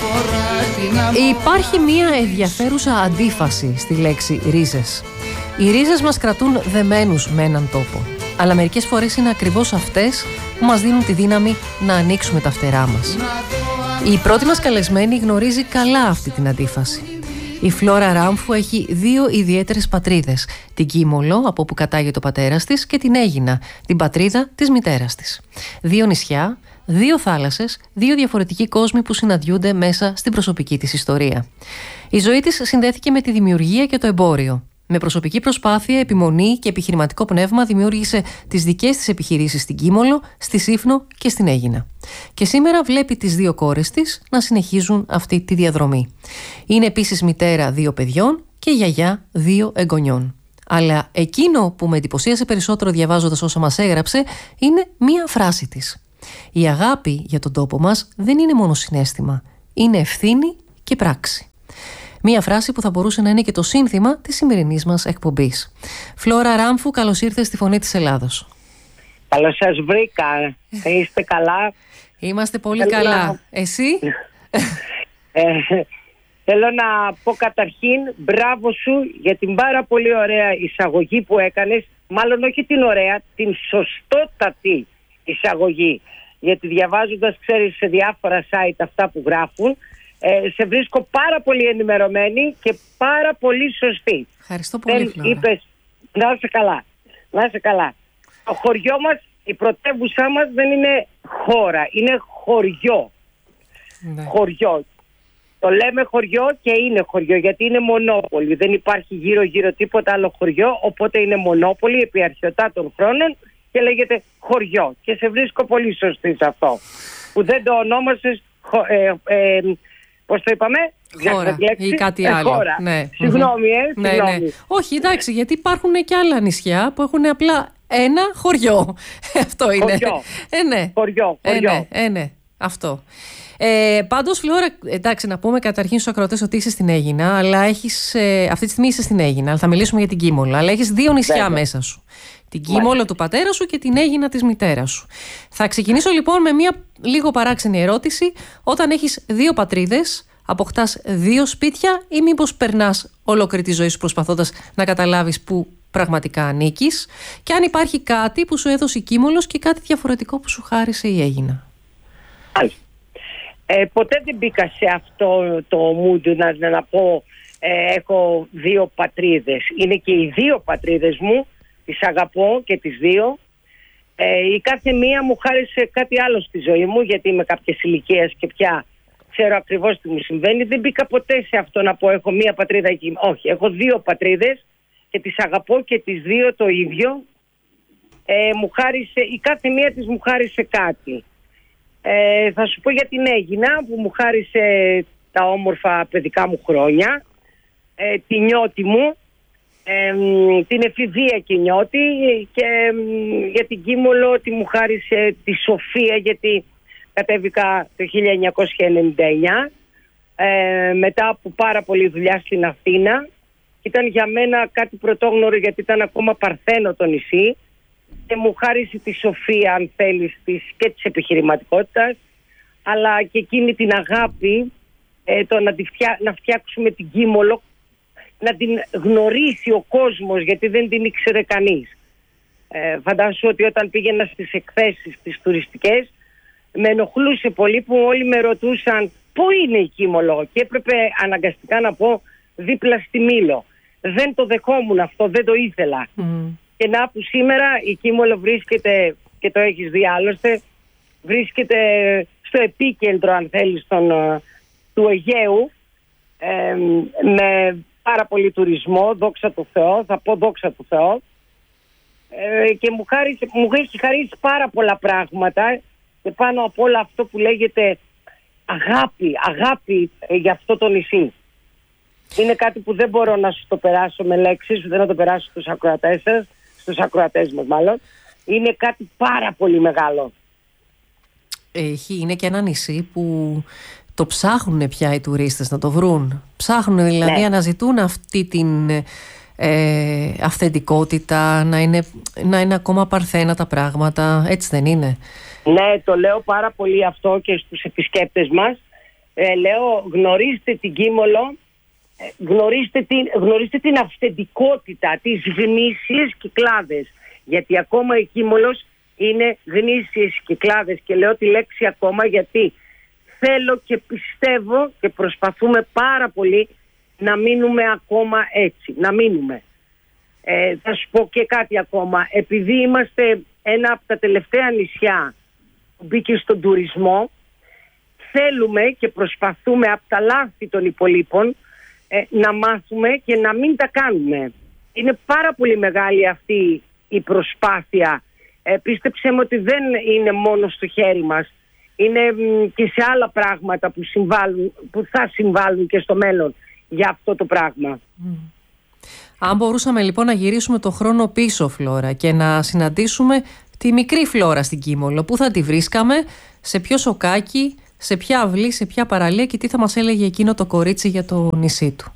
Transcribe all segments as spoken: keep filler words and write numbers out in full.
Υπάρχει μια ενδιαφέρουσα αντίφαση στη λέξη ρίζες. Οι ρίζες μας κρατούν δεμένους με έναν τόπο, αλλά μερικές φορές είναι ακριβώς αυτές που μας δίνουν τη δύναμη να ανοίξουμε τα φτερά μας. Η πρώτη μας καλεσμένη γνωρίζει καλά αυτή την αντίφαση. Η Φλόρα Ράμφου έχει δύο ιδιαίτερες πατρίδες. Την Κίμολο, από όπου κατάγεται ο πατέρας της, και την Αίγινα, την πατρίδα της μητέρας της. Δύο νησιά, δύο θάλασσες, δύο διαφορετικοί κόσμοι που συναντιούνται μέσα στην προσωπική της ιστορία. Η ζωή της συνδέθηκε με τη δημιουργία και το εμπόριο. Με προσωπική προσπάθεια, επιμονή και επιχειρηματικό πνεύμα δημιούργησε τις δικές της επιχειρήσεις στην Κίμολο, στη Σύφνο και στην Αίγινα. Και σήμερα βλέπει τις δύο κόρες της να συνεχίζουν αυτή τη διαδρομή. Είναι επίσης μητέρα δύο παιδιών και γιαγιά δύο εγγονιών. Αλλά εκείνο που με εντυπωσίασε περισσότερο διαβάζοντας όσα μας έγραψε είναι μία φράση της. Η αγάπη για τον τόπο μας δεν είναι μόνο συναίσθημα, είναι ευθύνη και πράξη. Μία φράση που θα μπορούσε να είναι και το σύνθημα της σημερινής μας εκπομπής. Φλόρα Ράμφου, καλώς ήρθες στη Φωνή της Ελλάδος. Καλώς σας βρήκα. Είστε καλά? Είμαστε πολύ καλά. καλά. Εσύ? ε, θέλω να πω καταρχήν μπράβο σου για την πάρα πολύ ωραία εισαγωγή που έκανες. Μάλλον όχι την ωραία, την σωστότατη εισαγωγή. Γιατί διαβάζοντας, ξέρεις, σε διάφορα site αυτά που γράφουν, Ε, σε βρίσκω πάρα πολύ ενημερωμένη και πάρα πολύ σωστή. Ευχαριστώ πολύ, Φλόρα. Είπες, να είσαι καλά, να είσαι καλά. Το χωριό μας, η πρωτεύουσά μας δεν είναι χώρα, είναι χωριό. Ναι. Χωριό. Το λέμε χωριό και είναι χωριό, γιατί είναι μονόπολη. Δεν υπάρχει γύρω-γύρω τίποτα άλλο χωριό, οπότε είναι μονόπολη επί αρχαιοτά των χρόνων και λέγεται χωριό. Και σε βρίσκω πολύ σωστή σε αυτό. Που δεν το ονόμασες ε, ε, πώς το είπαμε? Χώρα ή κάτι άλλο. Ε, χώρα. Ναι. Συγγνώμη, ε, ναι, συγγνώμη. Ναι. Όχι, εντάξει, γιατί υπάρχουν και άλλα νησιά που έχουν απλά ένα χωριό. Αυτό είναι. Χωριό. Ε, ναι. Χωριό, χωριό. Ε, ναι, ε, ναι. Αυτό. Ε, πάντως, Φλόρα, εντάξει, να πούμε καταρχήν στους ακροατές ότι είσαι στην Αίγινα, αλλά έχεις, ε, αυτή τη στιγμή είσαι στην Αίγινα, αλλά θα μιλήσουμε για την Κίμολο. Αλλά έχεις δύο νησιά Βέβαια. μέσα σου. Την Κίμολο του πατέρα σου και την Αίγινα της μητέρας σου. Θα ξεκινήσω λοιπόν με μια λίγο παράξενη ερώτηση. Όταν έχεις δύο πατρίδες, αποκτάς δύο σπίτια ή μήπως περνάς ολόκληρη τη ζωή σου προσπαθώντας να καταλάβεις που πραγματικά ανήκεις, και αν υπάρχει κάτι που σου έδωσε η Κίμολος και κάτι διαφορετικό που σου χάρισε η Αίγινα? Ε, ποτέ δεν μπήκα σε αυτό το mood να, να πω ε, έχω δύο πατρίδες. Είναι και οι δύο πατρίδες μου, τις αγαπώ και τις δύο. Ε, η κάθε μία μου χάρισε κάτι άλλο στη ζωή μου, γιατί είμαι κάποιες ηλικίες και πια ξέρω ακριβώς τι μου συμβαίνει. Δεν μπήκα ποτέ σε αυτό να πω έχω μία πατρίδα εκεί. Όχι, έχω δύο πατρίδες και τις αγαπώ και τις δύο το ίδιο. Ε, μου χάρισε, η κάθε μία της μου χάρισε κάτι. Ε, θα σου πω για την Αίγινα που μου χάρισε τα όμορφα παιδικά μου χρόνια, ε, τη νιώτη μου, ε, την εφηβεία και νιώτη, και ε, για την Κίμολο ότι μου χάρισε τη σοφία, γιατί κατέβηκα το χίλια εννιακόσια ενενήντα εννιά ε, μετά από πάρα πολλή δουλειά στην Αθήνα. Ήταν για μένα κάτι πρωτόγνωρο, γιατί ήταν ακόμα παρθένο το νησί και μου χάρισε τη σοφία, αν θέλεις, της, και της επιχειρηματικότητας, αλλά και εκείνη την αγάπη, ε, το να, τη φτιά, να φτιάξουμε την Κίμολο, να την γνωρίσει ο κόσμος, γιατί δεν την ήξερε κανείς. Ε, φαντάσου ότι όταν πήγαινα στις εκθέσεις τις τουριστικές, με ενοχλούσε πολύ που όλοι με ρωτούσαν πού είναι η Κίμολο, και έπρεπε αναγκαστικά να πω δίπλα στη Μήλο. Δεν το δεχόμουν αυτό, δεν το ήθελα. Mm. Και να που σήμερα η Κίμολο βρίσκεται, και το έχεις δει άλλωστε, βρίσκεται στο επίκεντρο, αν θέλεις, τον, του Αιγαίου, ε, με πάρα πολύ τουρισμό, δόξα τω Θεώ, θα πω δόξα τω Θεώ, ε, και μου, χάρισε, μου έχει χαρίσει πάρα πολλά πράγματα, και πάνω από όλα αυτό που λέγεται αγάπη, αγάπη ε, για αυτό το νησί. Είναι κάτι που δεν μπορώ να σου το περάσω με λέξεις, δεν να το περάσω στους ακροατές σας, στους ακροατές μας μάλλον. Είναι κάτι πάρα πολύ μεγάλο. Έχει, είναι και ένα νησί που το ψάχνουν πια οι τουρίστες να το βρουν. Ψάχνουν δηλαδή, ναι. αναζητούν αυτή την ε, αυθεντικότητα, να είναι, να είναι ακόμα παρθένα τα πράγματα. Έτσι δεν είναι? Ναι, το λέω πάρα πολύ αυτό και στους επισκέπτες μας. ε, λέω γνωρίστε την Κίμολο, ε, γνωρίστε, την, γνωρίστε την αυθεντικότητα, τις γνήσιες Κυκλάδες, γιατί ακόμα η Κίμολος είναι γνήσιες Κυκλάδες, και λέω τη λέξη ακόμα γιατί θέλω και πιστεύω και προσπαθούμε πάρα πολύ να μείνουμε ακόμα έτσι, να μείνουμε. Ε, θα σου πω και κάτι ακόμα. Επειδή είμαστε ένα από τα τελευταία νησιά που μπήκε στον τουρισμό, θέλουμε και προσπαθούμε από τα λάθη των υπολείπων ε, να μάθουμε και να μην τα κάνουμε. Είναι πάρα πολύ μεγάλη αυτή η προσπάθεια. Ε, πίστεψέ με ότι δεν είναι μόνο στο χέρι μας. Είναι μ, και σε άλλα πράγματα που, συμβάλλουν, που θα συμβάλλουν και στο μέλλον για αυτό το πράγμα. Mm. Αν μπορούσαμε λοιπόν να γυρίσουμε το χρόνο πίσω, Φλόρα, και να συναντήσουμε τη μικρή Φλόρα στην Κίμολο, πού θα τη βρίσκαμε, σε ποιο σοκάκι, σε ποια αυλή, σε ποια παραλία, και τι θα μας έλεγε εκείνο το κορίτσι για το νησί του?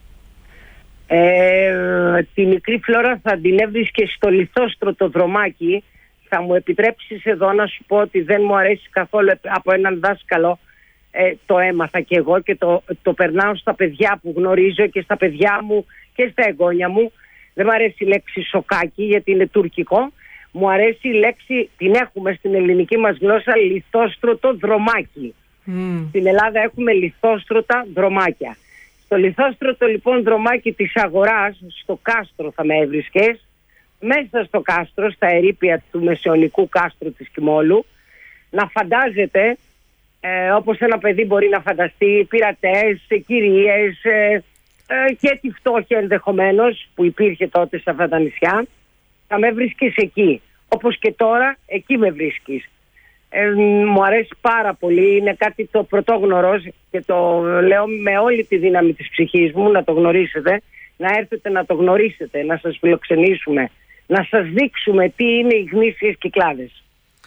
Ε, τη μικρή Φλόρα θα την έβρισκε στο λιθόστρωτο δρομάκι. Θα μου επιτρέψεις εδώ να σου πω ότι δεν μου αρέσει καθόλου, από έναν δάσκαλο ε, το έμαθα και εγώ και το, το περνάω στα παιδιά που γνωρίζω και στα παιδιά μου και στα εγγόνια μου. Δεν μου αρέσει η λέξη σοκάκι γιατί είναι τουρκικό. Μου αρέσει η λέξη, την έχουμε στην ελληνική μας γλώσσα, λιθόστρωτο δρομάκι. Mm. Στην Ελλάδα έχουμε λιθόστρωτα δρομάκια. Στο λιθόστρωτο λοιπόν δρομάκι της αγοράς, στο κάστρο θα με έβρισκες, μέσα στο κάστρο, στα ερείπια του μεσαιωνικού κάστρου της Κιμόλου, να φαντάζεται, ε, όπως ένα παιδί μπορεί να φανταστεί, πειρατές, κυρίες ε, ε, και τη φτώχεια ενδεχομένως που υπήρχε τότε σε αυτά τα νησιά. Θα με βρίσκεις εκεί, όπως και τώρα εκεί με βρίσκεις. Ε, μου αρέσει πάρα πολύ, είναι κάτι το πρωτόγνωρο και το λέω με όλη τη δύναμη της ψυχής μου, να το γνωρίσετε, να έρθετε να το γνωρίσετε, να σας φιλοξενήσουμε, να σας δείξουμε τι είναι οι γνήσιες Κυκλάδες.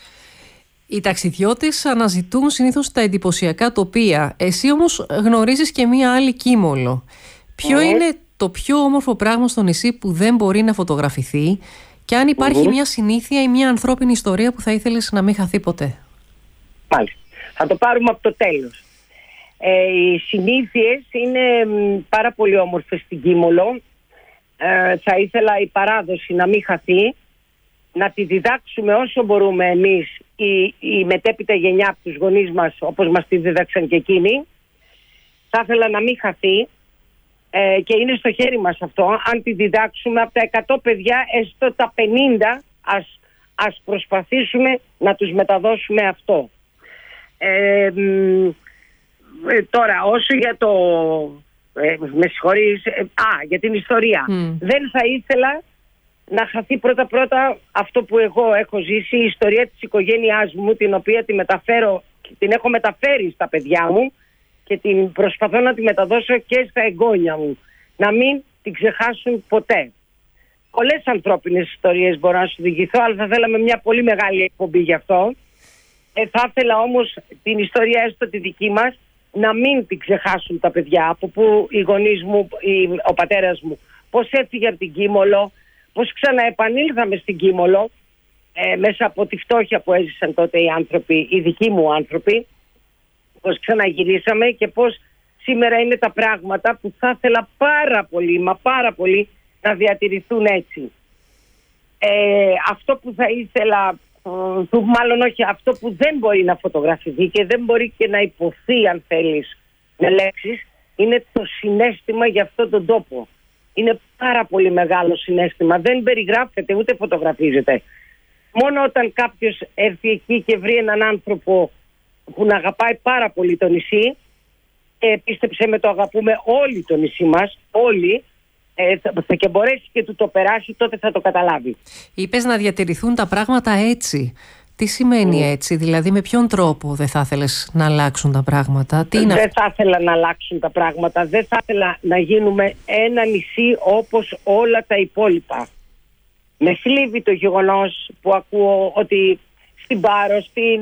Οι ταξιδιώτες αναζητούν συνήθως τα εντυπωσιακά τοπία. Εσύ όμως γνωρίζεις και μία άλλη Κίμολο. Ποιο mm. είναι το πιο όμορφο πράγμα στο νησί που δεν μπορεί να φωτογραφηθεί, και αν υπάρχει mm-hmm. μια συνήθεια ή μια ανθρώπινη ιστορία που θα ήθελες να μην χαθεί ποτέ? Μάλιστα. Θα το πάρουμε από το τέλος. Ε, οι συνήθειες είναι πάρα πολύ όμορφες στην Κίμολο. Ε, θα ήθελα η παράδοση να μην χαθεί, να τη διδάξουμε όσο μπορούμε εμείς, η, η μετέπειτα γενιά από τους γονείς μας, όπως μας τη δίδαξαν και εκείνοι. Θα ήθελα να μην χαθεί. Ε, και είναι στο χέρι μας αυτό. Αν τη διδάξουμε από τα εκατό παιδιά, έστω τα πενήντα ας, ας προσπαθήσουμε να τους μεταδώσουμε αυτό. Ε, ε, τώρα όσο για το ε, με συγχωρείς ε, α, για την ιστορία mm. δεν θα ήθελα να χαθεί πρώτα πρώτα αυτό που εγώ έχω ζήσει, η ιστορία της οικογένειάς μου, την οποία τη μεταφέρω, την έχω μεταφέρει στα παιδιά μου και την προσπαθώ να τη μεταδώσω και στα εγγόνια μου. Να μην την ξεχάσουν ποτέ. Πολλές ανθρώπινες ιστορίες μπορώ να σου διηγηθώ, αλλά θα θέλαμε μια πολύ μεγάλη εκπομπή γι' αυτό. Ε, θα ήθελα όμως την ιστορία, έστω τη δική μας, να μην την ξεχάσουν τα παιδιά. Από που οι γονείς μου, η, ο πατέρας μου, πώς έφυγε από την Κίμολο, πώς ξαναεπανήλθαμε στην Κίμολο, ε, μέσα από τη φτώχεια που έζησαν τότε οι άνθρωποι, οι δικοί μου άνθρωποι, πώς ξαναγυρίσαμε και πώς σήμερα είναι τα πράγματα που θα ήθελα πάρα πολύ, μα πάρα πολύ να διατηρηθούν έτσι. Ε, αυτό που θα ήθελα, που μάλλον όχι, αυτό που δεν μπορεί να φωτογραφηθεί και δεν μπορεί και να υποθεί, αν θέλεις, με λέξεις, είναι το συναίσθημα για αυτόν τον τόπο. Είναι πάρα πολύ μεγάλο συναίσθημα, δεν περιγράφεται ούτε φωτογραφίζεται. Μόνο όταν κάποιος έρθει εκεί και βρει έναν άνθρωπο που να αγαπάει πάρα πολύ το νησί, ε, πίστεψε με, το αγαπούμε όλοι το νησί μας, όλοι, ε, θα και μπορέσει και του το περάσει, τότε θα το καταλάβει. Είπες να διατηρηθούν τα πράγματα έτσι. Τι σημαίνει mm. έτσι, δηλαδή με ποιον τρόπο δεν θα ήθελες να αλλάξουν τα πράγματα? Τι είναι... Δεν θα ήθελα να αλλάξουν τα πράγματα, δεν θα ήθελα να γίνουμε ένα νησί όπως όλα τα υπόλοιπα. Με θλίβει το γεγονός που ακούω ότι στην Πάρο, στην,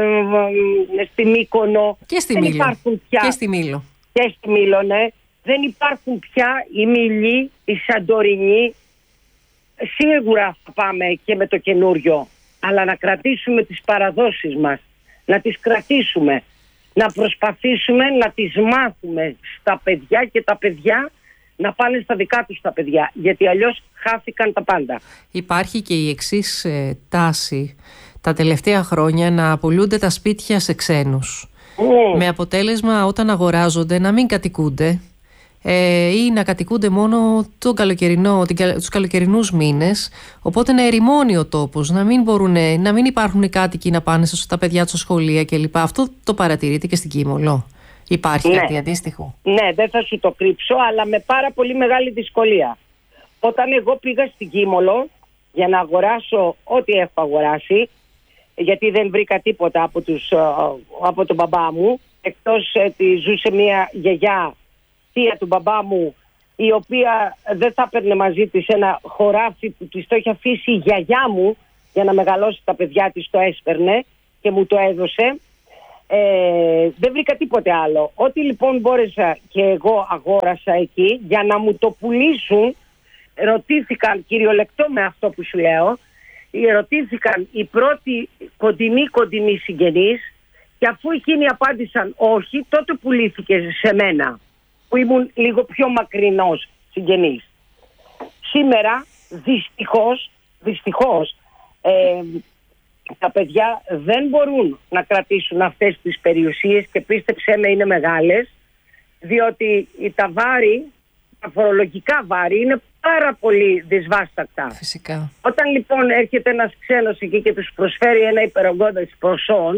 ε, στη Μύκονο και στη Μήλο. Υπάρχουν πια, και στη Μήλο. Και στη Μήλο, ναι. Δεν υπάρχουν πια οι Μήλοι, οι Σαντορινοί. Σίγουρα θα πάμε και με το καινούριο, αλλά να κρατήσουμε τις παραδόσεις μας, να τις κρατήσουμε. να προσπαθήσουμε να τις μάθουμε στα παιδιά και τα παιδιά να πάνε στα δικά τους τα παιδιά, γιατί αλλιώς χάθηκαν τα πάντα. Υπάρχει και η εξής ε, τάση τα τελευταία χρόνια να απολούνται τα σπίτια σε ξένους. Mm. Με αποτέλεσμα όταν αγοράζονται να μην κατοικούνται ε, ή να κατοικούνται μόνο τον καλοκαιρινό, τους καλοκαιρινούς μήνες, οπότε να ερημώνει ο τόπος, να μην, μπορουνε, να μην υπάρχουν κάτοικοι να πάνε στα παιδιά τους στα σχολεία κλπ. Αυτό το παρατηρείτε και στην Κίμολο? Υπάρχει ναι. κάτι αντίστοιχο? Ναι, δεν θα σου το κρύψω, αλλά με πάρα πολύ μεγάλη δυσκολία. Όταν εγώ πήγα στην Κίμολο για να αγοράσω ό,τι έχω αγοράσει, γιατί δεν βρήκα τίποτα από, τους, από τον μπαμπά μου, εκτός ότι ζούσε μια γιαγιά, θεία του μπαμπά μου, η οποία δεν θα έπαιρνε μαζί της ένα χωράφι που της το είχε αφήσει η γιαγιά μου για να μεγαλώσει τα παιδιά της, το έσπαιρνε και μου το έδωσε. Ε, δεν βρήκα τίποτε άλλο. Ό,τι λοιπόν μπόρεσα και εγώ αγόρασα εκεί για να μου το πουλήσουν, ρωτήθηκαν, κυριολεκτό με αυτό που σου λέω, ρωτήθηκαν οι πρώτοι κοντινοί κοντινοί συγγενείς και αφού εκείνοι απάντησαν όχι, τότε πουλήθηκε σε μένα που ήμουν λίγο πιο μακρινός συγγενής. Σήμερα δυστυχώς, δυστυχώς ε, τα παιδιά δεν μπορούν να κρατήσουν αυτές τις περιουσίες και πίστεψέ με είναι μεγάλες, διότι τα βάρη, τα φορολογικά βάρη είναι πάρα πολύ δυσβάστακτα. Φυσικά. Όταν λοιπόν έρχεται ένας ξένος εκεί και τους προσφέρει ένα υπερογκώδες προσόν,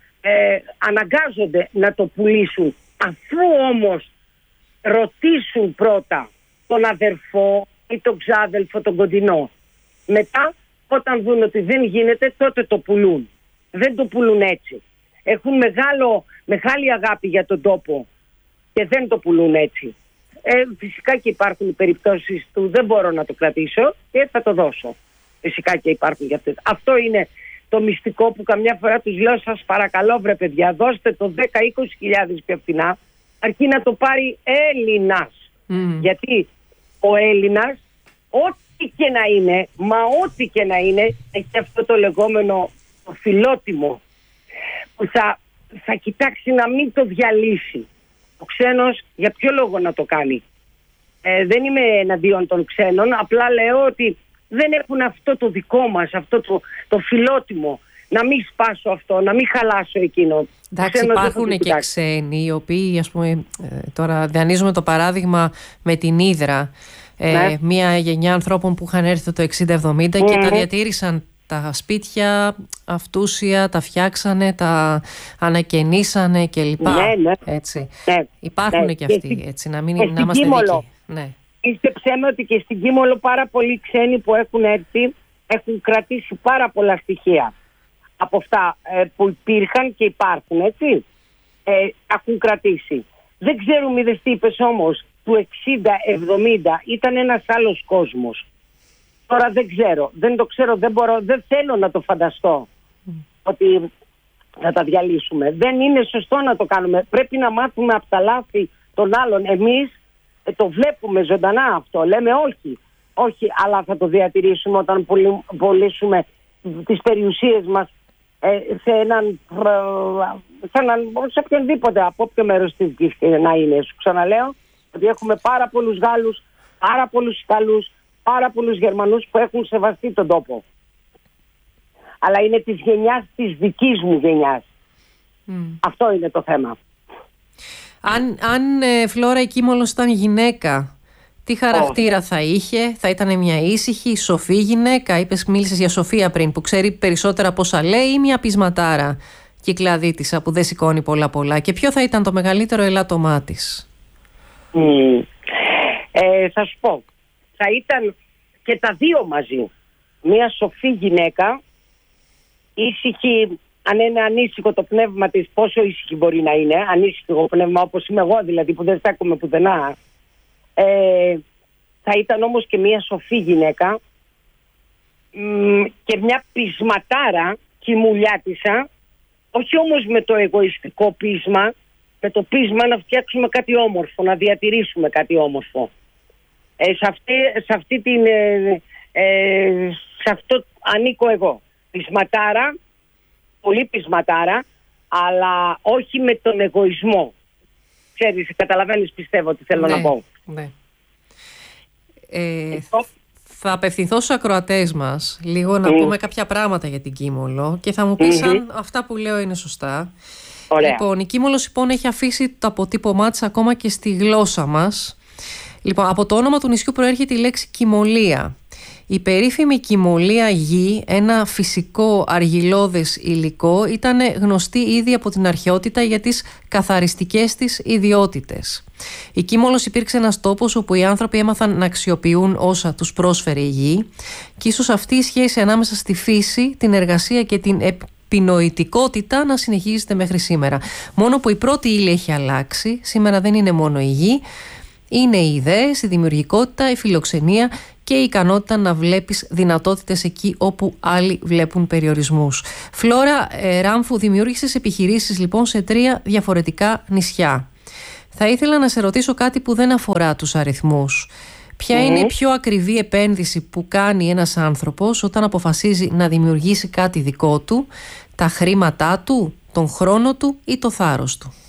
ε, αναγκάζονται να το πουλήσουν, αφού όμως ρωτήσουν πρώτα τον αδερφό ή τον ξάδελφο, τον κοντινό. Μετά όταν δουν ότι δεν γίνεται, τότε το πουλούν. Δεν το πουλούν έτσι. Έχουν μεγάλο, μεγάλη αγάπη για τον τόπο και δεν το πουλούν έτσι. Ε, φυσικά και υπάρχουν περιπτώσεις του δεν μπορώ να το κρατήσω και θα το δώσω. Φυσικά και υπάρχουν για αυτές. Αυτό είναι το μυστικό που καμιά φορά τους λέω, σας παρακαλώ βρε παιδιά, δώστε το δέκα με είκοσι χιλιάδες πιο φθηνά, αρκεί να το πάρει Έλληνας. Mm. Γιατί ο Έλληνας, ό,τι και να είναι, μα ό,τι και να είναι, έχει αυτό το λεγόμενο το φιλότιμο που θα, θα κοιτάξει να μην το διαλύσει. Ο ξένος για ποιο λόγο να το κάνει? Ε, δεν είμαι εναντίον των ξένων, απλά λέω ότι δεν έχουν αυτό το δικό μας, αυτό το, το φιλότιμο. Να μην σπάσω αυτό, να μην χαλάσω εκείνο. Εντάξει, υπάρχουν και ξένοι οι οποίοι, ας πούμε, τώρα διανύζουμε το παράδειγμα με την Ύδρα, ναι. ε, μια γενιά ανθρώπων που είχαν έρθει το εξήντα εβδομήντα mm-hmm. και τα διατήρησαν τα σπίτια αυτούσια, τα φτιάξανε, τα ανακαινήσανε κλπ. Ναι, ναι. Έτσι. Ναι. Υπάρχουν ναι. και και αυτοί, στη, έτσι, να μην να είμαστε Κίμολο. δίκοι. Ναι. Πίστεψέ με ότι και στην Κίμολο πάρα πολλοί ξένοι που έχουν έρθει έχουν κρατήσει πάρα πολλά στοιχεία από αυτά ε, που υπήρχαν και υπάρχουν, έτσι. Ε, έχουν κρατήσει. Δεν ξέρουμε, είδες τι είπες όμως, του εξήντα εβδομήντα ήταν ένας άλλος κόσμος. Τώρα δεν ξέρω, δεν το ξέρω, δεν μπορώ, δεν θέλω να το φανταστώ mm. ότι θα τα διαλύσουμε. Δεν είναι σωστό να το κάνουμε. Πρέπει να μάθουμε από τα λάθη των άλλων. Εμείς ε, το βλέπουμε ζωντανά αυτό. Λέμε όχι, όχι, αλλά θα το διατηρήσουμε όταν πωλήσουμε τις περιουσίες μας ε, σε έναν, σε έναν, σε οποιονδήποτε, από όποιο μέρος της γης να είναι. Σου ξαναλέω ότι έχουμε πάρα πολλούς Γάλλους, πάρα πολλούς Ιταλούς, πάρα πολλούς Γερμανούς που έχουν σεβαστεί τον τόπο. Αλλά είναι της γενιάς, της δικής μου γενιάς. Mm. Αυτό είναι το θέμα. Αν, αν ε, Φλόρα η Κίμολος ήταν γυναίκα, τι χαρακτήρα oh. θα είχε? Θα ήταν μια ήσυχη, σοφή γυναίκα? Είπες, μίλησες για Σοφία πριν, που ξέρει περισσότερα από όσα λέει, ή μια πεισματάρα κυκλαδίτισσα που δεν σηκώνει πολλά πολλά? Και ποιο θα ήταν το μεγαλύτερο ελάττωμά της? Mm. Ε, θα σου πω. Θα ήταν και τα δύο μαζί. Μια σοφή γυναίκα, ήσυχη, αν είναι ανήσυχο το πνεύμα της, πόσο ήσυχη μπορεί να είναι, ανήσυχο πνεύμα όπως είμαι εγώ δηλαδή, που δεν στέκομαι πουθενά. Ε, θα ήταν όμως και μια σοφή γυναίκα μ, και μια πεισματάρα κοιμουλιάτισσα, όχι όμως με το εγωιστικό πείσμα, με το πείσμα να φτιάξουμε κάτι όμορφο, να διατηρήσουμε κάτι όμορφο. Ε, σε, αυτή, σε αυτή την ε, ε, σε αυτό ανήκω εγώ. Πεισματάρα, πολύ πεισματάρα, αλλά όχι με τον εγωισμό. Ξέρεις, καταλαβαίνεις, πιστεύω τι θέλω ναι, να πω. Ναι. Ε, θα απευθυνθώ στους ακροατές μας λίγο να mm. πούμε κάποια πράγματα για την Κίμολο και θα μου πεις mm-hmm. αν αυτά που λέω είναι σωστά. Ωραία. Λοιπόν, η Κίμολος λοιπόν έχει αφήσει το αποτύπωμά της ακόμα και στη γλώσσα μας. Λοιπόν, από το όνομα του νησιού προέρχεται η λέξη κυμολία. Η περίφημη κυμολία γη, ένα φυσικό αργυλώδες υλικό, ήταν γνωστή ήδη από την αρχαιότητα για τις καθαριστικές της ιδιότητες. Η Κίμολος υπήρξε ένας τόπος όπου οι άνθρωποι έμαθαν να αξιοποιούν όσα τους πρόσφερε η γη και ίσως αυτή η σχέση ανάμεσα στη φύση, την εργασία και την επινοητικότητα να συνεχίζεται μέχρι σήμερα. Μόνο που η πρώτη ύλη έχει αλλάξει, σήμερα δεν είναι μόνο η γη, είναι οι ιδέες, η δημιουργικότητα, η φιλοξενία και η ικανότητα να βλέπεις δυνατότητες εκεί όπου άλλοι βλέπουν περιορισμούς. Φλόρα ε, Ράμφου, δημιούργησες επιχειρήσεις λοιπόν σε τρία διαφορετικά νησιά. Θα ήθελα να σε ρωτήσω κάτι που δεν αφορά τους αριθμούς. Ποια mm. είναι η πιο ακριβή επένδυση που κάνει ένας άνθρωπος όταν αποφασίζει να δημιουργήσει κάτι δικό του, τα χρήματά του, τον χρόνο του ή το θάρρος του?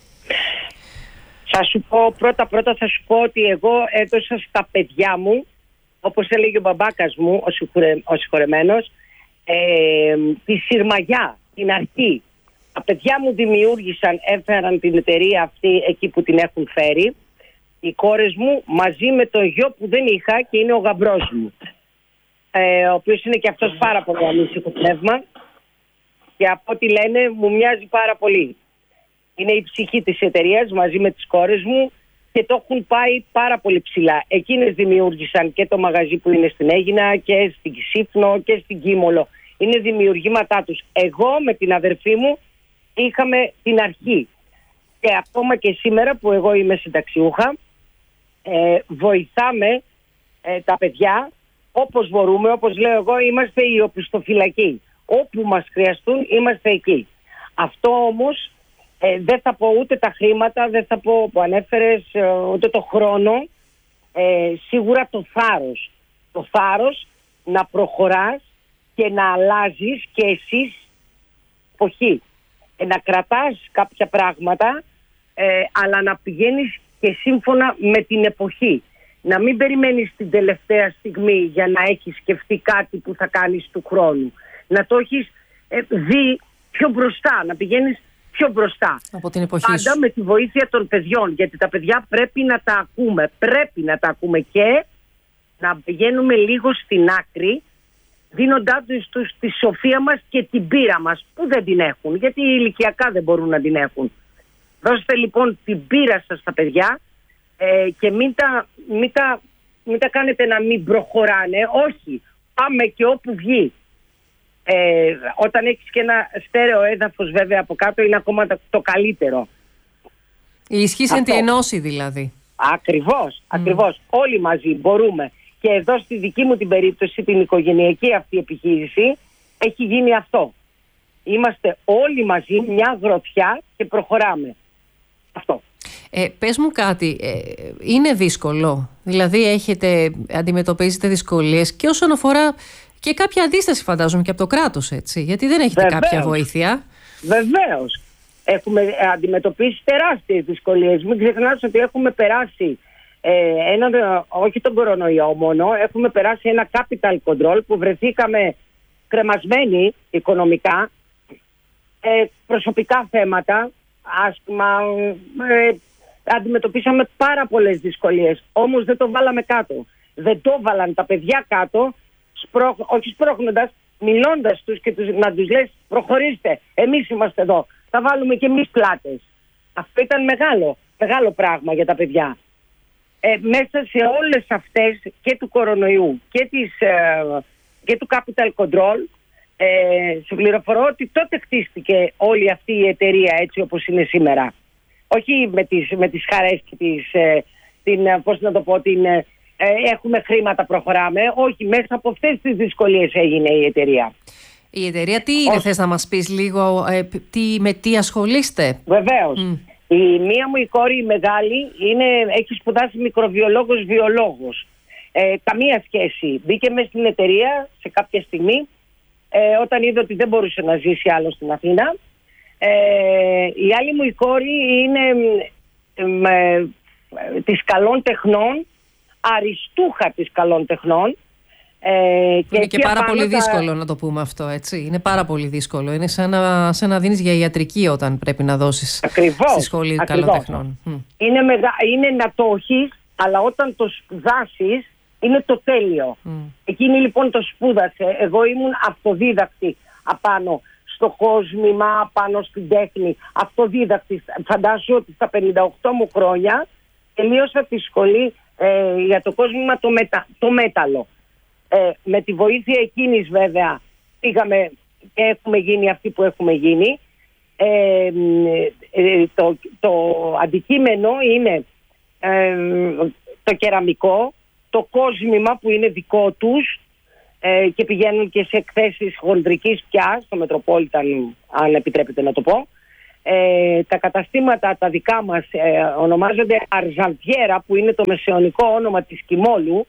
Θα σου πω πρώτα πρώτα θα σου πω ότι εγώ έδωσα στα παιδιά μου, όπως έλεγε ο μπαμπάκας μου, ο, συγχωρε, ο συγχωρεμένος, ε, τη συρμαγιά, την αρχή. Τα παιδιά μου δημιούργησαν, έφεραν την εταιρεία αυτή εκεί που την έχουν φέρει. Οι κόρες μου μαζί με τον γιο που δεν είχα και είναι ο γαμπρός μου, ε, ο οποίος είναι και αυτός πάρα πολύ ανήσυχο πνεύμα και από ό,τι λένε μου μοιάζει πάρα πολύ. Είναι η ψυχή της εταιρείας μαζί με τις κόρες μου και το έχουν πάει πάρα πολύ ψηλά. Εκείνες δημιούργησαν και το μαγαζί που είναι στην Αίγινα και στην Ξύπνο και στην Κίμολο. Είναι δημιουργήματά τους. Εγώ με την αδερφή μου είχαμε την αρχή. Και ακόμα και σήμερα που εγώ είμαι συνταξιούχα, ε, βοηθάμε ε, τα παιδιά όπως μπορούμε. Όπως λέω εγώ, είμαστε οι οπισθοφυλακοί. Όπου μας χρειαστούν είμαστε εκεί. Αυτό όμως ε, δεν θα πω ούτε τα χρήματα, δεν θα πω που ανέφερες, ε, ούτε το χρόνο. Ε, σίγουρα το θάρρος. Το θάρρος να προχωράς και να αλλάζεις και εσείς εποχή. Ε, να κρατάς κάποια πράγματα, ε, αλλά να πηγαίνεις και σύμφωνα με την εποχή. Να μην περιμένεις την τελευταία στιγμή για να έχεις σκεφτεί κάτι που θα κάνεις του χρόνου. Να το έχεις ε, δει πιο μπροστά, να πηγαίνεις πιο μπροστά. Από την εποχή Πάντα σου. με τη βοήθεια των παιδιών, γιατί τα παιδιά πρέπει να τα ακούμε. Πρέπει να τα ακούμε και να πηγαίνουμε λίγο στην άκρη, δίνοντάς τους τη σοφία μας και την πείρα μας που δεν την έχουν, γιατί οι ηλικιακά δεν μπορούν να την έχουν. Δώστε λοιπόν την πείρα σας στα παιδιά ε, και μην τα, μην, τα, μην τα κάνετε να μην προχωράνε. Όχι, πάμε και όπου βγει. Ε, όταν έχεις και ένα στέρεο έδαφος βέβαια από κάτω είναι ακόμα το, το καλύτερο. Η ισχύς εν τη ενώση δηλαδή. Ακριβώς, mm. ακριβώς. Όλοι μαζί μπορούμε. Και εδώ στη δική μου την περίπτωση, την οικογενειακή αυτή επιχείρηση, έχει γίνει αυτό. Είμαστε όλοι μαζί, μια γροθιά και προχωράμε. Αυτό. Ε, πες μου κάτι, ε, είναι δύσκολο? Δηλαδή έχετε, αντιμετωπίζετε δυσκολίες και όσον αφορά και κάποια αντίσταση φαντάζομαι και από το κράτος, έτσι, γιατί δεν έχετε Βεβαίως. κάποια βοήθεια. Βεβαίως. Έχουμε αντιμετωπίσει τεράστιες δυσκολίες. Μην ξεχνάς ότι έχουμε περάσει ε, ένα, όχι τον κορονοϊό μόνο, έχουμε περάσει ένα capital control που βρεθήκαμε κρεμασμένοι οικονομικά, ε, προσωπικά θέματα, άσχημα, ε, αντιμετωπίσαμε πάρα πολλές δυσκολίες. Όμως δεν το βάλαμε κάτω. Δεν το βάλαν τα παιδιά κάτω, σπρώχ, όχι σπρώχνοντας, μιλώντας τους και τους, να τους λες προχωρήστε, εμείς είμαστε εδώ, θα βάλουμε και εμείς πλάτες. Αυτό ήταν μεγάλο, μεγάλο πράγμα για τα παιδιά. Ε, μέσα σε όλες αυτές και του κορονοϊού και, της, ε, και του capital control, ε, σου πληροφορώ ότι τότε χτίστηκε όλη αυτή η εταιρεία έτσι όπως είναι σήμερα. Όχι με τις, με τις χαρές και τις, ε, την, πώς να το πω, την, ε, έχουμε χρήματα, προχωράμε. Όχι, μέσα από αυτές τις δυσκολίες έγινε η εταιρεία. Η εταιρεία τι είναι, Ό, θες να μας πεις λίγο, ε, τι, με τι ασχολείστε? Βεβαίως. Mm. Η μία μου η κόρη η μεγάλη είναι, έχει σπουδάσει μικροβιολόγος βιολόγος. Ε, καμία σχέση. Μπήκε μέσα στην εταιρεία σε κάποια στιγμή, ε, όταν είδε ότι δεν μπορούσε να ζήσει άλλο στην Αθήνα. Ε, η άλλη μου η κόρη είναι ε, ε, της καλών τεχνών, αριστούχα της καλών τεχνών. Ε, και είναι και πάρα πολύ δύσκολο τα... να το πούμε αυτό, έτσι. Είναι πάρα πολύ δύσκολο. Είναι σαν να, σαν να δίνεις για ιατρική όταν πρέπει να δώσεις ακριβώς, στη σχολή ακριβώς. καλών τεχνών. Είναι, μεγα... είναι να το έχεις, αλλά όταν το σπουδάσεις είναι το τέλειο. Mm. Εκείνη λοιπόν το σπούδασε. Εγώ ήμουν αυτοδίδακτη απάνω στο κόσμημα, πάνω στην τέχνη. Αυτοδίδακτη. Φαντάζομαι ότι στα πενήντα οκτώ μου χρόνια τελείωσα τη σχολή ε, για το κόσμημα το, μετα... το μέταλλο. Ε, με τη βοήθεια εκείνης βέβαια πήγαμε και έχουμε γίνει αυτοί που έχουμε γίνει. Ε, ε, το, το αντικείμενο είναι ε, το κεραμικό, το κόσμημα που είναι δικό τους ε, και πηγαίνουν και σε εκθέσεις χονδρικής πια στο Μετροπόλιταν, αν επιτρέπετε να το πω. Ε, τα καταστήματα τα δικά μας ε, ονομάζονται Αρζαντιέρα, που είναι το μεσαιωνικό όνομα της Κιμόλου,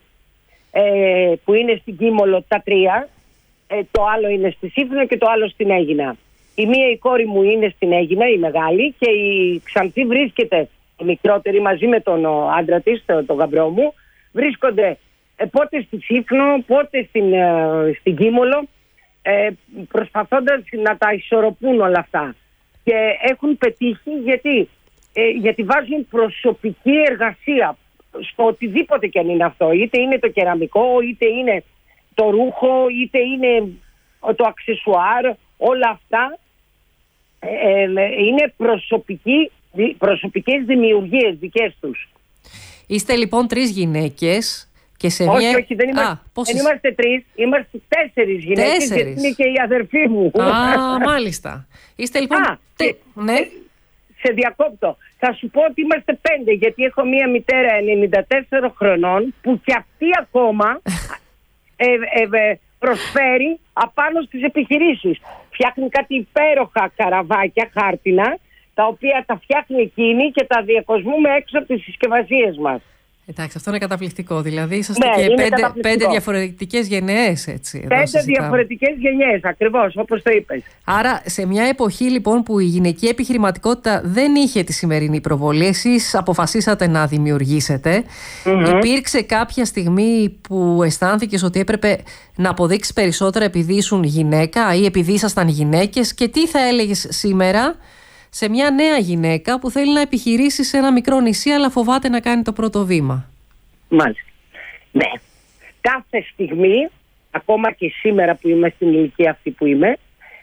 ε, που είναι στην Κίμολο τα τρία. Ε, το άλλο είναι στη Σύφνο και το άλλο στην Αίγινα. Η μία η κόρη μου είναι στην Αίγινα, η μεγάλη, και η Ξανθή βρίσκεται, η μικρότερη, μαζί με τον άντρα της, τον, τον γαμπρό μου, βρίσκονται ε, πότε στη Σύφνο, πότε στην, ε, στην Κίμολο, ε, προσπαθώντας να τα ισορροπούν όλα αυτά. Και έχουν πετύχει γιατί, ε, γιατί βάζουν προσωπική εργασία στο οτιδήποτε και αν είναι αυτό. Είτε είναι το κεραμικό, είτε είναι το ρούχο, είτε είναι το αξεσουάρ, όλα αυτά ε, ε, είναι προσωπική, προσωπικές δημιουργίες δικές τους. Είστε λοιπόν τρεις γυναίκες και σε όχι, μια... όχι, δεν είμαστε, Α, δεν είμαστε τρεις, είμαστε τέσσερις γυναίκες. Τέσσερις. Γιατί είναι και η αδερφή μου. Α, μάλιστα. Είστε λοιπόν... Α, τε... ναι. Σε διακόπτω. Θα σου πω ότι είμαστε πέντε, γιατί έχω μία μητέρα ενενήντα τέσσερων χρονών που κι αυτή ακόμα ε, ε, ε, προσφέρει απάνω στις επιχειρήσεις. Φτιάχνει κάτι υπέροχα καραβάκια χάρτινα, τα οποία τα φτιάχνει εκείνη και τα διακοσμούμε έξω από τις συσκευασίες μας. Εντάξει, αυτό είναι καταπληκτικό. Δηλαδή είσαστε ναι, και πέντε, πέντε διαφορετικές γενναίες, έτσι. Πέντε διαφορετικές γενιές, ακριβώς, όπως το είπες. Άρα, σε μια εποχή λοιπόν που η γυναική επιχειρηματικότητα δεν είχε τη σημερινή προβολή, εσείς αποφασίσατε να δημιουργήσετε. Mm-hmm. Υπήρξε κάποια στιγμή που αισθάνθηκες ότι έπρεπε να αποδείξεις περισσότερα επειδή ήσουν γυναίκα ή επειδή ήσασταν γυναίκες, και τι θα έλεγες σήμερα σε μια νέα γυναίκα που θέλει να επιχειρήσει σε ένα μικρό νησί αλλά φοβάται να κάνει το πρώτο βήμα? Μάλιστα. Ναι. Κάθε στιγμή, ακόμα και σήμερα που είμαι στην ηλικία αυτή που είμαι,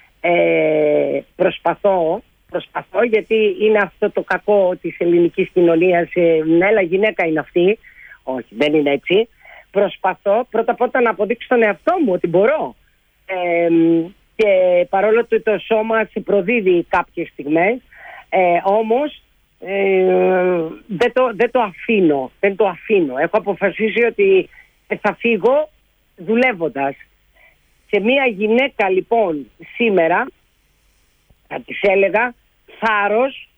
ε, προσπαθώ, προσπαθώ γιατί είναι αυτό το κακό της ελληνικής κοινωνίας. Ε, έλα, γυναίκα είναι αυτή. Όχι, δεν είναι έτσι. Προσπαθώ πρώτα απ' όλα να αποδείξω τον εαυτό μου ότι μπορώ. Ε, και παρόλο που το σώμα σε προδίδει κάποιες στιγμές, ε, όμως ε, δεν, το, δεν το αφήνω, δεν το αφήνω. Έχω αποφασίσει ότι θα φύγω δουλεύοντας. Σε μια γυναίκα λοιπόν σήμερα θα της έλεγα θάρρος,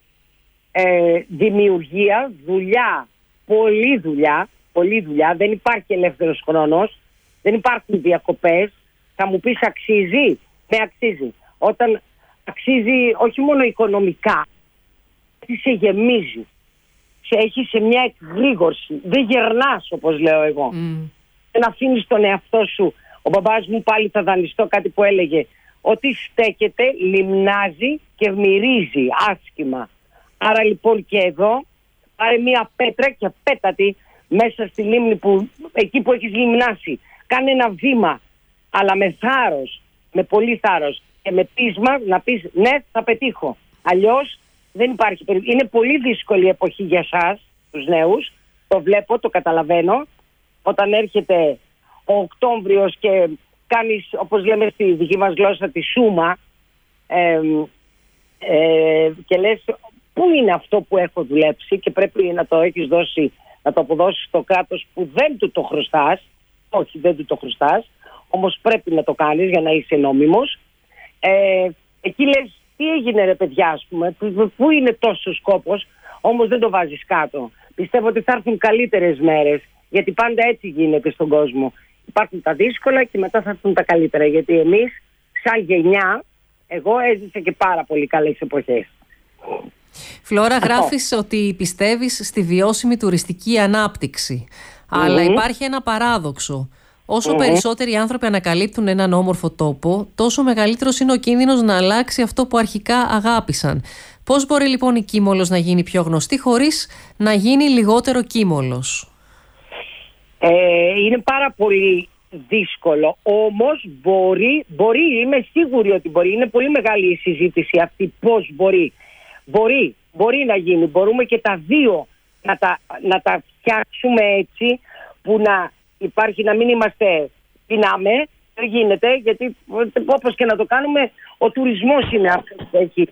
ε, δημιουργία, δουλειά, πολλή δουλειά, πολλή δουλειά. Δεν υπάρχει ελεύθερος χρόνος, δεν υπάρχουν διακοπές. Θα μου πεις αξίζει? Ναι, αξίζει. Όταν αξίζει όχι μόνο οικονομικά, σε γεμίζει. Σε έχει σε μια εκγρήγορση. Δεν γερνάς, όπως λέω εγώ. Mm. Δεν αφήνεις τον εαυτό σου. Ο μπαμπάς μου πάλι θα δανειστώ κάτι που έλεγε. Ότι στέκεται, λιμνάζει και μυρίζει άσχημα. Άρα λοιπόν και εδώ πάρε μια πέτρα και πέτατη μέσα στη λίμνη, που, εκεί που έχεις λιμνάσει. Κάνε ένα βήμα, αλλά με θάρρος, με πολύ θάρρος και με πείσμα να πεις ναι, θα πετύχω. Αλλιώς δεν υπάρχει περίπτωση. Είναι πολύ δύσκολη η εποχή για σας, τους νέους. Το βλέπω, το καταλαβαίνω. Όταν έρχεται ο Οκτώβριος και κάνεις, όπως λέμε στη δική μας γλώσσα, τη σούμα, ε, ε, και λες πού είναι αυτό που έχω δουλέψει και πρέπει να το έχεις δώσει, να το αποδώσεις στο κράτος που δεν του το χρωστάς. Όχι, δεν του το χρωστάς, όμως πρέπει να το κάνεις για να είσαι νόμιμος. Ε, εκεί λες τι έγινε ρε παιδιά, ας πούμε, πού είναι τόσο σκόπος, όμως δεν το βάζεις κάτω. Πιστεύω ότι θα έρθουν καλύτερες μέρες, γιατί πάντα έτσι γίνεται στον κόσμο. Υπάρχουν τα δύσκολα και μετά θα έρθουν τα καλύτερα, γιατί εμείς σαν γενιά Εγώ έζησα και πάρα πολύ καλές εποχές. Φλόρα, γράφεις ότι πιστεύεις στη βιώσιμη τουριστική ανάπτυξη. Mm-hmm. Αλλά υπάρχει ένα παράδοξο. Όσο mm-hmm. περισσότεροι άνθρωποι ανακαλύπτουν έναν όμορφο τόπο, τόσο μεγαλύτερος είναι ο κίνδυνος να αλλάξει αυτό που αρχικά αγάπησαν. Πώς μπορεί λοιπόν η Κίμολος να γίνει πιο γνωστή χωρίς να γίνει λιγότερο Κίμολος? Ε, είναι πάρα πολύ δύσκολο. Όμως μπορεί, μπορεί, είμαι σίγουρη ότι μπορεί. Είναι πολύ μεγάλη η συζήτηση αυτή πώς μπορεί. Μπορεί, μπορεί να γίνει. Μπορούμε και τα δύο να τα, να τα φτιάξουμε έτσι που να υπάρχει, να μην είμαστε πεινάμε. Δεν γίνεται, γιατί όπως και να το κάνουμε, ο τουρισμός είναι αυτό που έχει.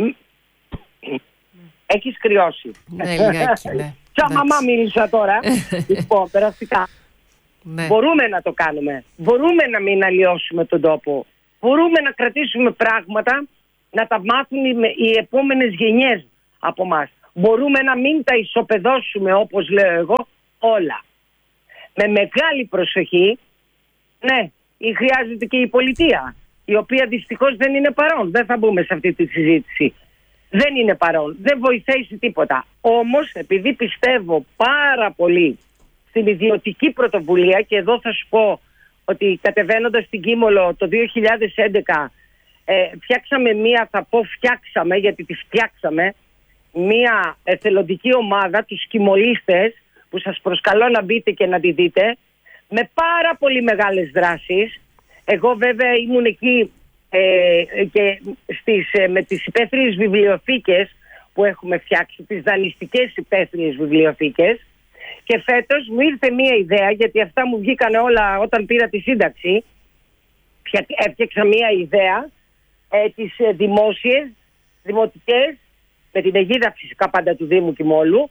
Έχεις κρυώσει. Ναι, λιγάκι, ναι. Σαν μαμά μίλησα τώρα. Λοιπόν, περαστικά. Ναι. Μπορούμε να το κάνουμε. Μπορούμε να μην αλλοιώσουμε τον τόπο. Μπορούμε να κρατήσουμε πράγματα, να τα μάθουν οι, οι επόμενες γενιές από μας. Μπορούμε να μην τα ισοπεδώσουμε, όπως λέω εγώ, όλα. Με μεγάλη προσοχή, ναι, χρειάζεται και η πολιτεία, η οποία δυστυχώς δεν είναι παρόν. Δεν θα μπούμε σε αυτή τη συζήτηση. Δεν είναι παρόν. Δεν βοηθάει σε τίποτα. Όμως, επειδή πιστεύω πάρα πολύ στην ιδιωτική πρωτοβουλία, και εδώ θα σου πω ότι κατεβαίνοντας στην Κίμολο το δύο χιλιάδες έντεκα ε, φτιάξαμε μία, θα πω φτιάξαμε γιατί τη φτιάξαμε, μία εθελοντική ομάδα, τους κιμολίστες, που σας προσκαλώ να μπείτε και να τη δείτε, με πάρα πολύ μεγάλες δράσεις. Εγώ βέβαια ήμουν εκεί ε, και στις, ε, με τις υπαίθριες βιβλιοθήκες που έχουμε φτιάξει, τις δανειστικές υπαίθριες βιβλιοθήκες, και φέτος μου ήρθε μία ιδέα, γιατί αυτά μου βγήκαν όλα όταν πήρα τη σύνταξη. Έφτιαξα μία ιδέα, ε, τις ε, δημόσιες, δημοτικές, με την αιγίδα φυσικά πάντα του Δήμου Κιμόλου,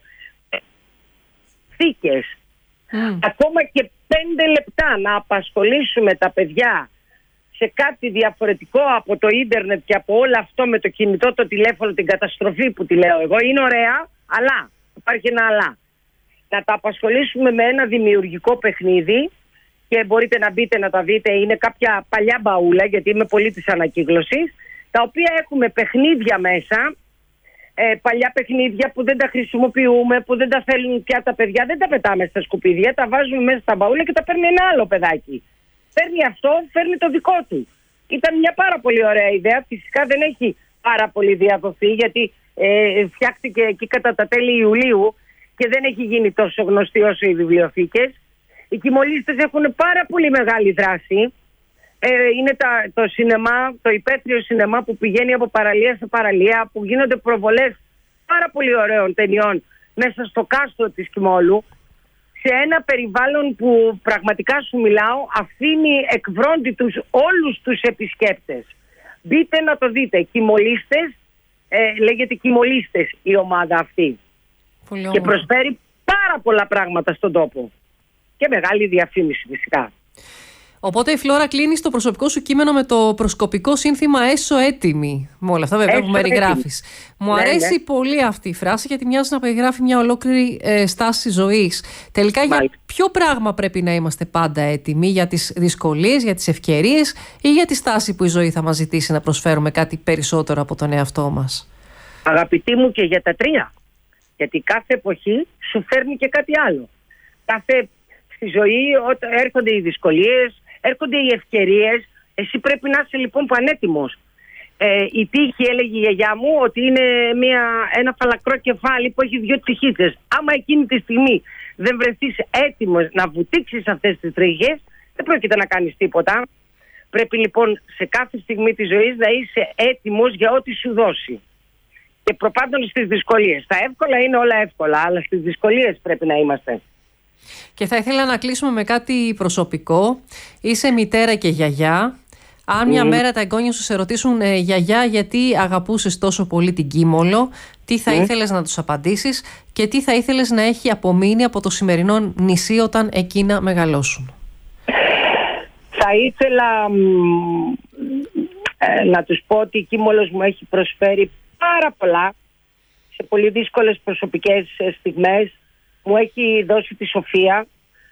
θήκες. Mm. Ακόμα και πέντε λεπτά να απασχολήσουμε τα παιδιά σε κάτι διαφορετικό από το ίντερνετ και από όλο αυτό με το κινητό, το τηλέφωνο, την καταστροφή που τη λέω εγώ, είναι ωραία, αλλά υπάρχει ένα αλλά. Να τα απασχολήσουμε με ένα δημιουργικό παιχνίδι, και μπορείτε να μπείτε να τα δείτε, είναι κάποια παλιά μπαούλα, γιατί είμαι πολύ της ανακύκλωσης, τα οποία έχουμε παιχνίδια μέσα, ε, παλιά παιχνίδια που δεν τα χρησιμοποιούμε, που δεν τα θέλουν πια τα παιδιά, δεν τα πετάμε στα σκουπίδια, τα βάζουμε μέσα στα μπαούλα και τα παίρνει ένα άλλο παιδάκι. Παίρνει αυτό, φέρνει το δικό του. Ήταν μια πάρα πολύ ωραία ιδέα, φυσικά δεν έχει πάρα πολύ διαδοθεί, γιατί ε, φτιάχτηκε εκεί κατά τα τέλη Ιουλίου και δεν έχει γίνει τόσο γνωστή όσο οι βιβλιοθήκες. Οι κιμολίστες έχουν πάρα πολύ μεγάλη δράση. Ε, είναι τα, το σινεμά, το υπαίθριο σινεμά που πηγαίνει από παραλία σε παραλία, που γίνονται προβολές πάρα πολύ ωραίων ταινιών μέσα στο κάστρο της Κιμόλου, σε ένα περιβάλλον που πραγματικά σου μιλάω αφήνει εκβρόντιτους όλους τους επισκέπτες. Μπείτε να το δείτε. Κιμολίστες, ε, λέγεται Κιμολίστες η ομάδα αυτή. Πολύ και προσφέρει πάρα πολλά πράγματα στον τόπο. Και μεγάλη διαφήμιση φυσικά. Οπότε η Φλόρα κλείνει το προσωπικό σου κείμενο με το προσκοπικό σύνθημα «Έσω έτοιμη». Με όλα αυτά βέβαια έσω που περιγράφεις. Μου ναι, αρέσει ναι. πολύ αυτή η φράση, γιατί μοιάζει να περιγράφει μια ολόκληρη ε, στάση ζωής. Τελικά Μάλιστα. για ποιο πράγμα πρέπει να είμαστε πάντα έτοιμοι? Για τις δυσκολίες, για τις ευκαιρίες, ή για τη στάση που η ζωή θα μας ζητήσει να προσφέρουμε κάτι περισσότερο από τον εαυτό μας? Αγαπητοί μου, και για τα τρία. Γιατί κάθε εποχή σου φέρνει και κάτι άλλο. Κάθε, στη ζωή όταν έρχονται οι δυσκολίες, έρχονται οι ευκαιρίες. Εσύ πρέπει να είσαι λοιπόν πανέτοιμος. Ε, η τύχη, έλεγε η γιαγιά μου, ότι είναι μια, ένα φαλακρό κεφάλι που έχει δύο τυχίτσες. Άμα εκείνη τη στιγμή δεν βρεθείς έτοιμος να βουτήξεις αυτές τις τρίχες, δεν πρόκειται να κάνεις τίποτα. Πρέπει λοιπόν σε κάθε στιγμή της ζωής να είσαι έτοιμος για ό,τι σου δώσει. Και προπάντων στις δυσκολίες. Τα εύκολα είναι όλα εύκολα, αλλά στις δυσκολίες πρέπει να είμαστε. Και θα ήθελα να κλείσουμε με κάτι προσωπικό. Είσαι μητέρα και γιαγιά. Αν μια mm. μέρα τα εγγόνια σου σε ρωτήσουν ε, γιαγιά, γιατί αγαπούσες τόσο πολύ την Κίμολο, τι θα mm. ήθελες να τους απαντήσεις και τι θα ήθελες να έχει απομείνει από το σημερινό νησί όταν εκείνα μεγαλώσουν? Θα ήθελα μ, ε, να τους πω ότι η Κίμολος μου έχει προσφέρει πάρα πολλά σε πολύ δύσκολες προσωπικές στιγμές. Μου έχει δώσει τη σοφία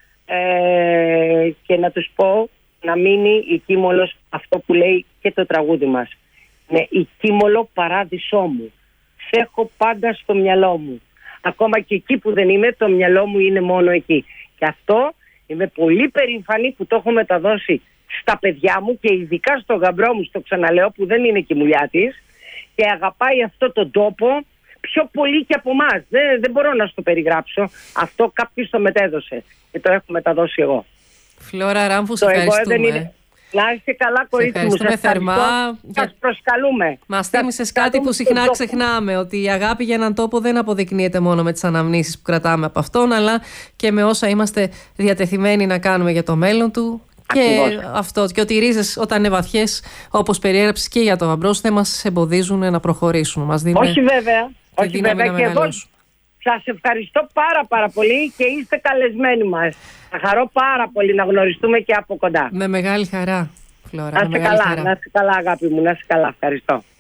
ε, και να τους πω να μείνει η Κίμολος αυτό που λέει και το τραγούδι μας. Ναι, η Κίμολο παράδεισό μου. Σε έχω πάντα στο μυαλό μου. Ακόμα και εκεί που δεν είμαι, το μυαλό μου είναι μόνο εκεί. Και αυτό είμαι πολύ περήφανη που το έχω μεταδώσει στα παιδιά μου και ειδικά στο γαμπρό μου, στο ξαναλέω, που δεν είναι και η μουλιά της και αγαπάει αυτό τον τόπο πιο πολύ και από εμάς. Δεν, δεν μπορώ να σου το περιγράψω. Αυτό κάποιος το μετέδωσε και το έχω μεταδώσει εγώ. Φλόρα Ράμφου, σε ευχαριστούμε. Εγώ δεν είναι... Να είστε καλά, κορίτσι μου. Σας θερμά. Σας προσκαλούμε. Μας θύμισες κάτι που συχνά ξεχνάμε, ότι η αγάπη για έναν τόπο δεν αποδεικνύεται μόνο με τις αναμνήσεις που κρατάμε από αυτόν, αλλά και με όσα είμαστε διατεθειμένοι να κάνουμε για το μέλλον του. Και, αυτό, και ότι οι ρίζες, όταν είναι βαθιές, όπως περιέγραψες και για το γαμπρό σου, δεν μας εμποδίζουν να προχωρήσουμε. Μας δίνουν όχι βέβαια. Όχι βέβαια. Και εγώ σας ευχαριστώ πάρα πάρα πολύ και είστε καλεσμένοι μας. Θα χαρώ πάρα πολύ να γνωριστούμε και από κοντά. Με μεγάλη χαρά, Φλόρα. Να είστε καλά, χαρά. Να είστε καλά, αγάπη μου. Να είστε καλά. Ευχαριστώ.